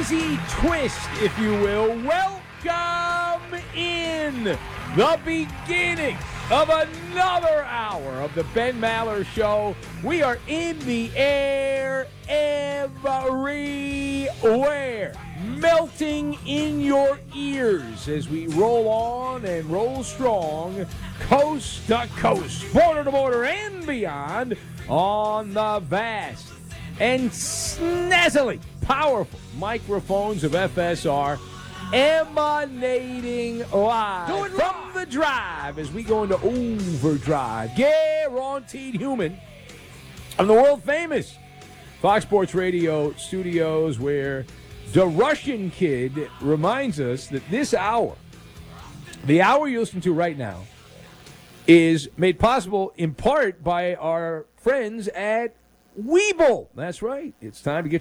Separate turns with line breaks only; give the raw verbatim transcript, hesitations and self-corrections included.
crazy twist, if you will. Welcome in the beginning of another hour of the Ben Maller Show. We are in the air everywhere, melting in your ears as we roll on and roll strong, coast to coast, border to border, and beyond on the vast and snazzily powerful microphones of F S R, emanating live from the drive as we go into overdrive. Guaranteed human on the world famous Fox Sports Radio studios, where the Russian Kid reminds us that this hour, the hour you listen to right now, is made possible in part by our friends at Webull. That's right. It's time to get